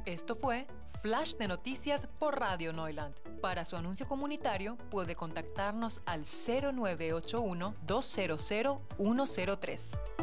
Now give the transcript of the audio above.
Esto fue Flash de Noticias por Radio Neuland. Para su anuncio comunitario puede contactarnos al 0981 200 103.